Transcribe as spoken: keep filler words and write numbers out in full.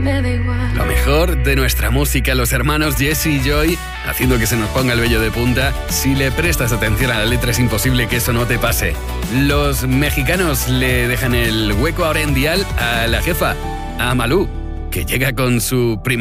me da igual. Lo mejor de nuestra música, los hermanos Jesse y Joy, haciendo que se nos ponga el vello de punta. Si le prestas atención a la letra es imposible que eso no te pase. Los mexicanos le dejan el hueco ahora en dial a la jefa, a Malú, que llega con su primer